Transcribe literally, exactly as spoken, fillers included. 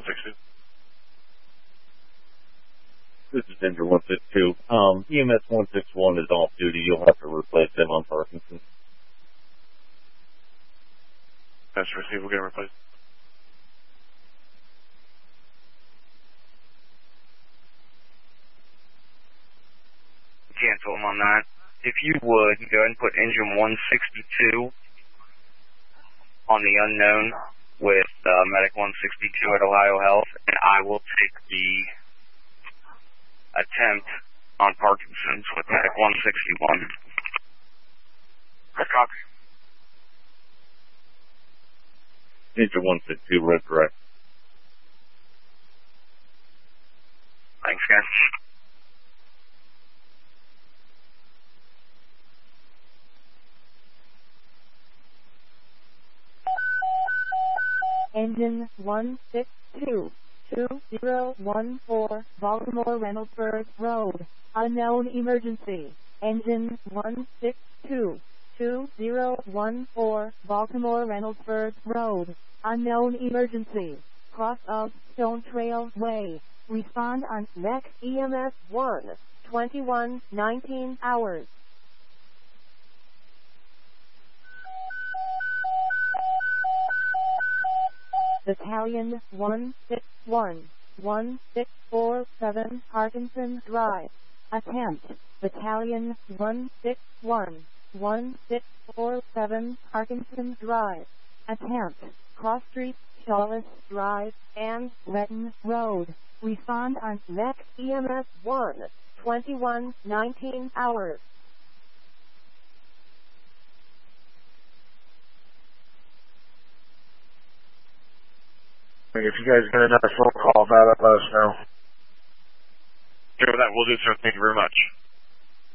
one six two. This is Engine one six two. Um, E M S one six one is off duty. You'll have to replace them on Parkinson. That's received. We'll get it replaced. Cancel them on that. If you would, go ahead and put engine one sixty-two on the unknown with uh, Medic one sixty-two at Ohio Health, and I will take the attempt on Parkinson's with Medic one sixty-one. Copy. Engine one six two, red correct. Thanks, guys. Engine one six two, two zero one four, Baltimore Reynoldsburg Road. Unknown emergency. Engine one six two, two zero one four, Baltimore Reynoldsburg Road. Unknown emergency. Cross of Stone Trail Way. Respond on M E C E M S one, twenty-one nineteen hours. Battalion one six one, one six four seven, Parkinson Drive. Attempt. Battalion one six one, one six four seven, Parkinson Drive. Attempt. Cross Street, Chalice Drive, and Letton Road. Respond on M E C E M S one, twenty-one nineteen hours. If you guys get another phone call about it, let us know. Sure, that will do, sir. Thank you very much.